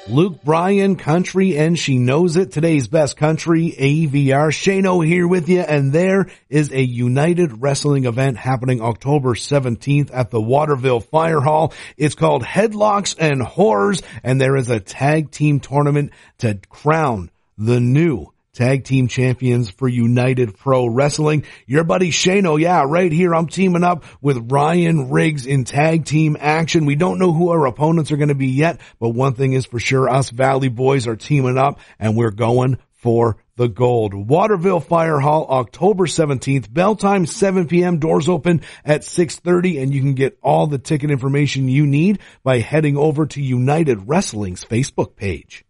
Luke Bryan, Country, and She Knows It. Today's Best Country, AVR. Shano here with you, and there is a United Wrestling event happening October 17th at the Waterville Fire Hall. It's called Headlocks and Horrors, and there is a tag team tournament to crown the new tag team champions for United Pro Wrestling. Your buddy Shano, right here. I'm teaming up with Ryan Riggs in tag team action. We don't know who our opponents are going to be yet, but one thing is for sure, us Valley boys are teaming up and we're going for the gold. Waterville Fire Hall, October 17th. Bell time 7 p.m. Doors open at 6:30, and you can get all the ticket information you need by heading over to United Wrestling's Facebook page.